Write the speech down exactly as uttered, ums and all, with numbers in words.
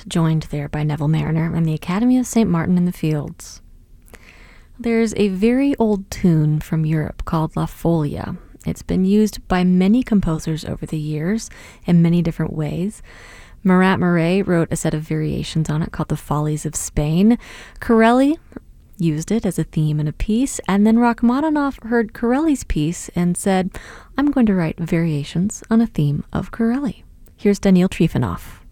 Liszt, joined there by Neville Marriner and the Academy of Saint Martin in the Fields. There's a very old tune from Europe called La Folia. It's been used by many composers over the years in many different ways. Murat Murray wrote a set of variations on it called The Follies of Spain. Corelli used it as a theme in a piece, and then Rachmaninoff heard Corelli's piece and said, I'm going to write variations on a theme of Corelli. Here's Daniil Trifonov.